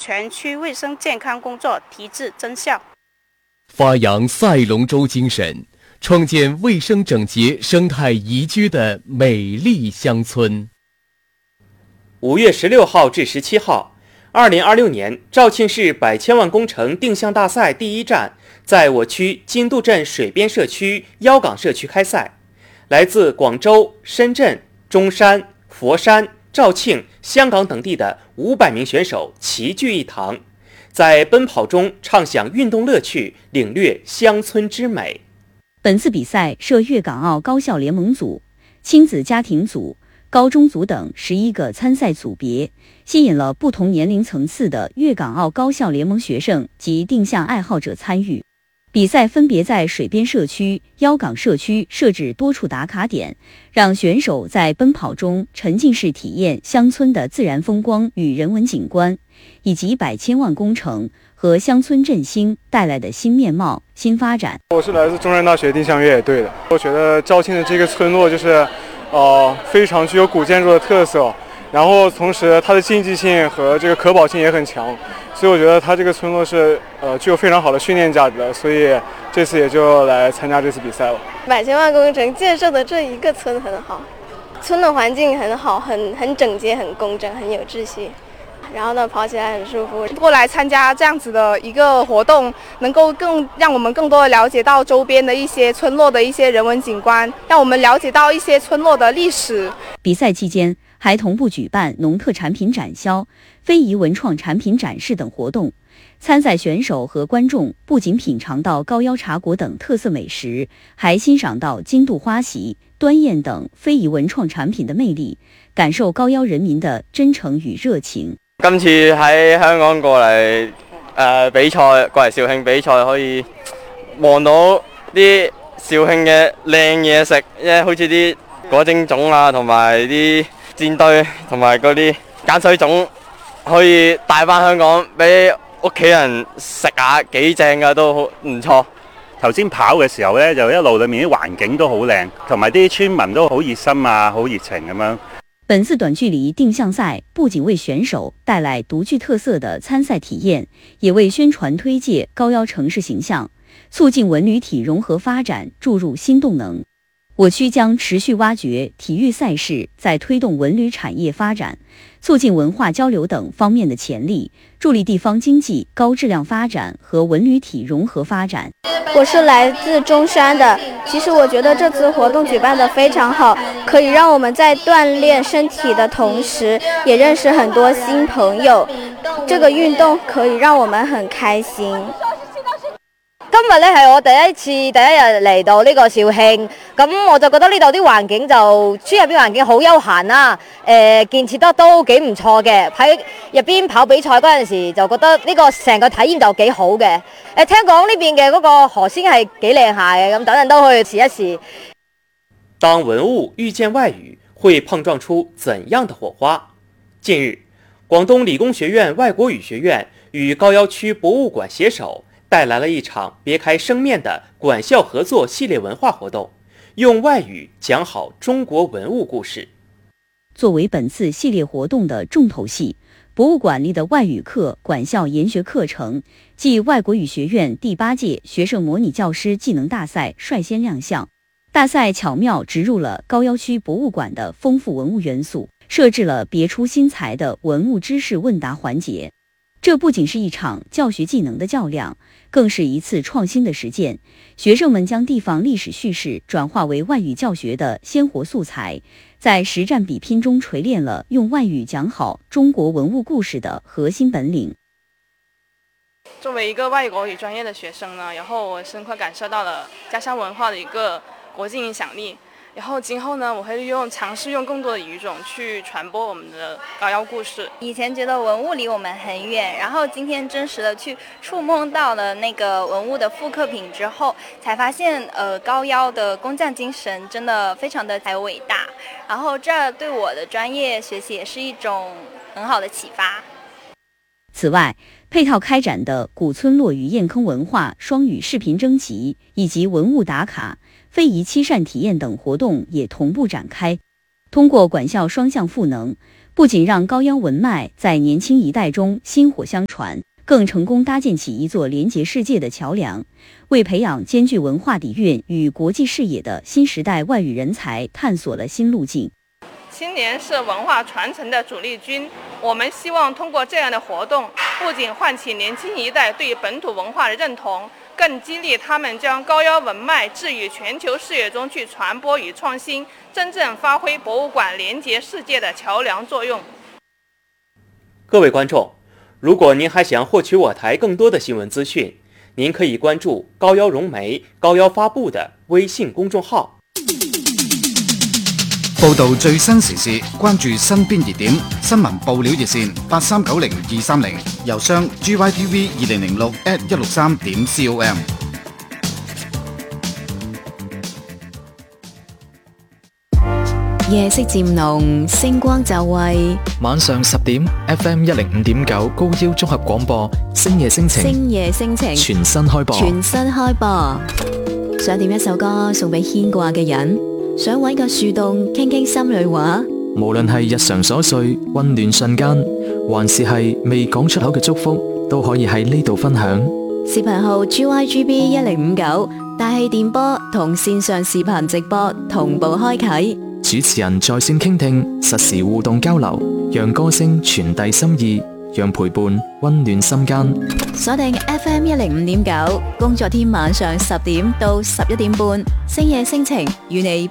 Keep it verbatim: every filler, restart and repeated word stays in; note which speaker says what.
Speaker 1: 全区卫生健康工作提质增效，
Speaker 2: 发扬赛龙舟精神，创建卫生整洁、生态宜居的美丽乡村。
Speaker 3: 五月十六号至十七号，二零二六年肇庆市百千万工程定向大赛第一站在我区金渡镇水边社区腰岗社区开赛，来自广州、深圳、中山、佛山、肇庆、香港等地的五百名选手齐聚一堂，在奔跑中畅享运动乐趣，领略乡村之美。
Speaker 4: 本次比赛设粤港澳高校联盟组、亲子家庭组、高中组等十一个参赛组别，吸引了不同年龄层次的粤港澳高校联盟学生及定向爱好者参与。比赛分别在水边社区、腰岗社区设置多处打卡点，让选手在奔跑中沉浸式体验乡村的自然风光与人文景观，以及百千万工程和乡村振兴带来的新面貌、新发展。
Speaker 5: 我是来自中山大学定向越野队的，我觉得肇庆的这个村落就是呃，非常具有古建筑的特色，然后同时它的竞技性和这个可保性也很强，所以我觉得它这个村落是呃具有非常好的训练价值的，所以这次也就来参加这次比赛了。
Speaker 6: 百千万工程建设的这一个村很好，村的环境很好，很很整洁、很工整、很有秩序。然后呢，跑起来很舒服。
Speaker 1: 过来参加这样子的一个活动，能够更让我们更多的了解到周边的一些村落的一些人文景观，让我们了解到一些村落的历史。
Speaker 4: 比赛期间还同步举办农特产品展销、非遗文创产品展示等活动。参赛选手和观众不仅品尝到高腰茶果等特色美食，还欣赏到金渡花席、端砚等非遗文創產品的魅力，感受高腰人民的真誠與熱情。
Speaker 7: 今次喺香港過嚟誒、呃、比賽，過嚟肇慶比賽，可以望到啲肇慶嘅靚嘢食，因為好似啲果蒸粽啊，同埋啲煎堆，同埋嗰啲鹼水粽，可以帶翻香港俾屋企人食下，幾正㗎，都好唔錯。
Speaker 8: 頭先跑嘅時候呢，就一路裡面啲環境都好靚，同埋啲村民都好熱心啊，好熱情咁樣。
Speaker 4: 本次短距離定向賽不僅為選手帶來獨具特色的參賽體驗，也為宣傳推介高腰城市形象，促進文旅體融合發展注入新動能。我區將持續挖掘體育賽事在推動文旅產業發展、促進文化交流等方面的潛力，助力地方經濟高質量發展和文旅體融合發展。
Speaker 6: 我是來自中山的，其實我覺得這次活動舉辦得非常好，可以讓我們在鍛鍊身體的同時，也認識很多新朋友。這個運動可以讓我們很開心。
Speaker 9: 今日咧係我第一次第一日嚟到呢個肇慶，咁我就覺得呢度啲環境就村入邊環境好悠閒啦，誒、呃、建設得都幾唔錯嘅。喺入邊跑比賽嗰陣時就覺得呢個成個體驗就幾好嘅。誒聽講呢邊嘅嗰個河鮮係幾靚下嘅，咁等陣都去試一試。
Speaker 3: 當文物遇見外語，會碰撞出怎樣的火花？近日，廣東理工學院外國語學院與高腰區博物館攜手，帶來了一場別開生面的館校合作系列文化活動，用外語講好中國文物故事。
Speaker 4: 作為本次系列活動的重頭戲，博物館裡的外語課館校研學課程暨外國語學院第八屆學生模擬教師技能大賽率先亮相。大賽巧妙植入了高腰區博物館的豐富文物元素，設置了別出心裁的文物知識問答環節。這不僅是一場教學技能的較量，更是一次創新的實踐。學生們將地方歷史敘事轉化為外語教學的鮮活素材，在實戰比拼中錘煉了用外語講好中國文物故事的核心本領。
Speaker 1: 作為一個外國語專業的學生呢，然後我深刻感受到了家鄉文化的一個國際影響力。然後今後呢，我會用嘗試用更多的語種去傳播我們的高腰故事。
Speaker 10: 以前覺得文物離我們很遠，然後今天真實的去觸摸到了那個文物的復刻品之後，才發現呃高腰的工匠精神真的非常的才偉大。然後這對我的專業學習也是一種很好的啟發。
Speaker 4: 此外，配套開展的古村落與堰坑文化雙語視頻徵集以及文物打卡、非遺漆扇體驗等活動也同步展開。通過館校雙向賦能， 不仅让高腰文脉在年轻一代中薪火相传，更成功搭建起一座连结世界的桥梁，为培养兼具文化底蕴与国际视野的新时代外语人才探索了新路径。
Speaker 1: 青年是文化传承的主力军，我们希望通过这样的活动，不仅唤起年轻一代对本土文化的认同，更激励他们将高腰文脉置于全球视野中去传播与创新，真正发挥博物馆连结世界的桥梁作用。
Speaker 3: 各位观众，如果您还想获取我台更多的新闻資訊，您可以關注高腰融媒、高腰發布的微信公眾號。
Speaker 11: 報導最新時事，關注身邊熱點，新聞報料熱線八三九零二三零，郵箱 g y t v 二零零六 at 一六三點 com。
Speaker 12: 夜色漸濃，星光就位。晚上十點 ，F M 一零五點九高腰綜合廣播，星夜星情，星夜星情，全新開播，全新開播。想點一首歌送俾牽掛嘅人，想搵個樹洞傾傾心裏話。無論係日常瑣碎、溫暖瞬間，還是係未講出口嘅祝福，都可以喺呢度分享。視頻號 G Y G B 一零五九，大氣電波同線上視頻直播同步開啟。主持人在線傾聽，實時互動交流，讓歌聲傳遞心意，讓陪伴溫暖心間。鎖定 F M 一零五點九，工作天晚上十點到十一點半，星夜星情與你